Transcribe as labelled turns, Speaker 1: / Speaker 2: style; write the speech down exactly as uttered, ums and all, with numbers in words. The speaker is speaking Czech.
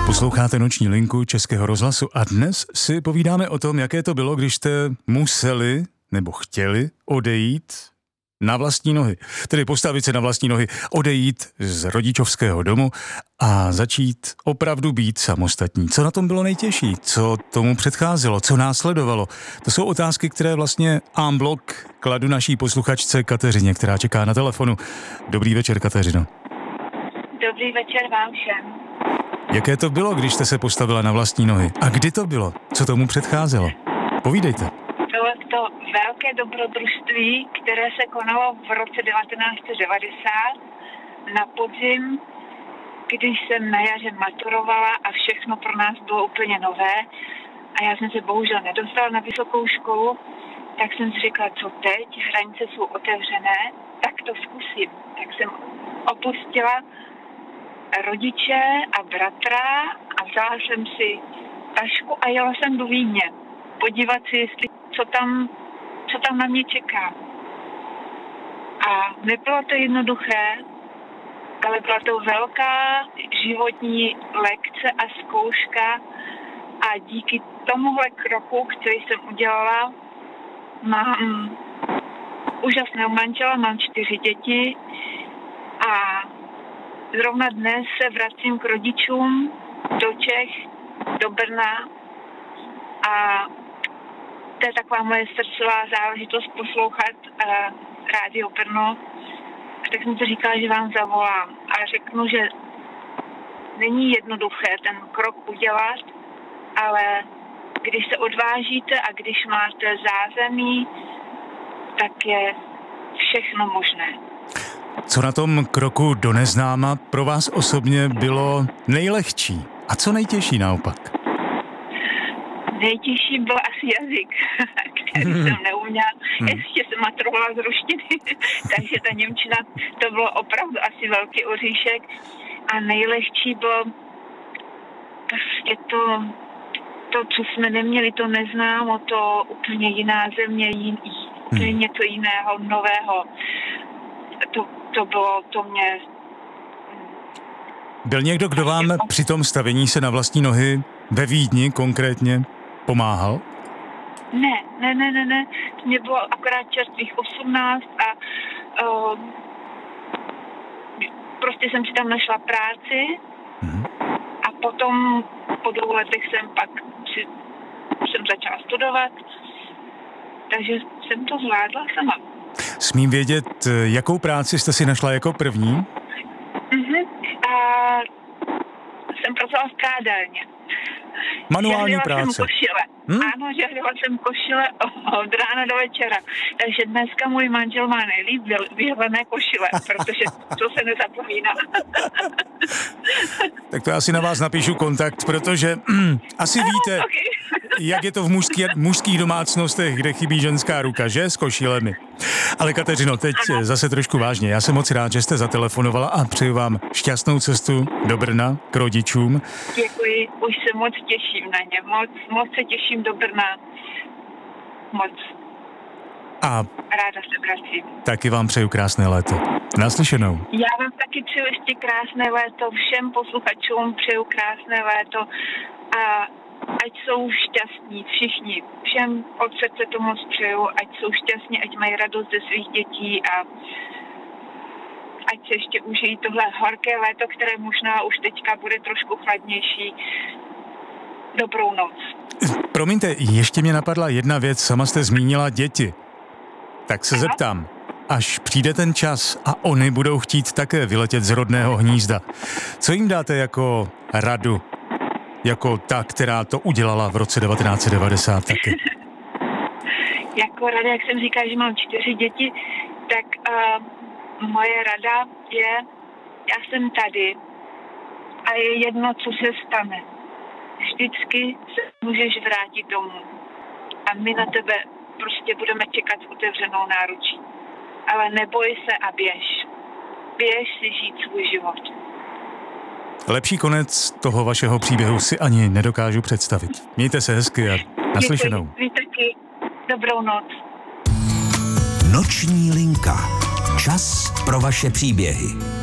Speaker 1: Posloucháte Noční linku Českého rozhlasu a dnes si povídáme o tom, jaké to bylo, když jste museli nebo chtěli odejít na vlastní nohy. Tedy postavit se na vlastní nohy, odejít z rodičovského domu a začít opravdu být samostatní. Co na tom bylo nejtěžší? Co tomu předcházelo? Co následovalo? To jsou otázky, které vlastně en bloc kladu naší posluchačce Kateřině, která čeká na telefonu. Dobrý večer, Kateřino.
Speaker 2: Dobrý večer vám všem.
Speaker 1: Jaké to bylo, když jste se postavila na vlastní nohy? A kdy to bylo? Co tomu předcházelo? Povídejte.
Speaker 2: Bylo to velké dobrodružství, které se konalo v roce devatenáct set devadesát na podzim, když jsem na jaře maturovala a všechno pro nás bylo úplně nové a já jsem se bohužel nedostala na vysokou školu, tak jsem si říkala, co teď, hranice jsou otevřené, tak to zkusím. Tak jsem opustila rodiče a bratra a vzala jsem si tašku a jela jsem do Vídně podívat si, jestli, co tam, co tam na mě čeká. A nebylo to jednoduché, ale byla to velká životní lekce a zkouška a díky tomuhle kroku, který jsem udělala, mám úžasného manžela, mám čtyři děti a zrovna dnes se vracím k rodičům do Čech, do Brna a to je taková moje srdcová záležitost poslouchat uh, Rádio Brno. A tak jsem si říkala, že vám zavolám a řeknu, že není jednoduché ten krok udělat, ale když se odvážíte a když máte zázemí, tak je všechno možné.
Speaker 1: Co na tom kroku do neznáma pro vás osobně bylo nejlehčí? A co nejtěžší naopak?
Speaker 2: Nejtěžší byl asi jazyk, který jsem neuměla. Ještě jsem maturovala z ruštiny, takže ta němčina, to bylo opravdu asi velký oříšek. A nejlehčí bylo prostě to, to, co jsme neměli, to neznámo, to úplně jiná země, jin, úplně něco jiného, nového. To, to bylo, to mě...
Speaker 1: Byl někdo, kdo vám při tom stavení se na vlastní nohy ve Vídni konkrétně pomáhal?
Speaker 2: Ne, ne, ne, ne, ne. Mně bylo akorát čerstvých osmnáct a uh, prostě jsem si tam našla práci mm-hmm. a potom po dvou letech jsem pak si, jsem začala studovat, takže jsem to zvládla sama.
Speaker 1: Smím vědět, jakou práci jste si našla jako první?
Speaker 2: Mhm. A jsem pracovala v prádélně.
Speaker 1: Manuální
Speaker 2: žehlila
Speaker 1: práce.
Speaker 2: Jsem košile. Hmm? Ano, žehlila jsem košile od rána do večera. Takže dneska můj manžel má nejlíp vyhlené košile, protože to se nezapomíná.
Speaker 1: Tak to já si na vás napíšu kontakt, protože mm, asi víte, okay. jak je to v mužský, mužských domácnostech, kde chybí ženská ruka, že? S košilemi. Ale Kateřino, teď ano. zase trošku vážně. Já jsem moc rád, že jste zatelefonovala a přeju vám šťastnou cestu do Brna k rodičům.
Speaker 2: Děkuji, už se moc těším na ně. Moc, moc se těším do Brna. Moc.
Speaker 1: A
Speaker 2: ráda se vracím.
Speaker 1: Taky vám přeju krásné léto. Naslyšenou.
Speaker 2: Já vám taky přeju ještě krásné léto. Všem posluchačům přeju krásné léto. A ať jsou šťastní všichni. Všem od srdce to moc přeju. Ať jsou šťastní, ať mají radost ze svých dětí a ať se ještě užijí tohle horké léto, které možná už teďka bude trošku chladnější. Dobrou noc.
Speaker 1: Promiňte, ještě mě napadla jedna věc. Sama jste zmínila děti. Tak se Aha. zeptám, až přijde ten čas a oni budou chtít také vyletět z rodného hnízda, co jim dáte jako radu? Jako ta, která to udělala v roce devatenáct set devadesát taky.
Speaker 2: Jako rada, jak jsem říkala, že mám čtyři děti, tak uh, moje rada je, já jsem tady a je jedno, co se stane. Vždycky se můžeš vrátit domů a my na tebe prostě budeme čekat s otevřenou náručí. Ale neboj se a běž. Běž si žít svůj život. Lepší konec toho vašeho příběhu si ani nedokážu představit. Mějte se hezky a naslyšenou. Děkuji, vy taky. Dobrou noc.
Speaker 3: Noční linka. Čas pro vaše příběhy.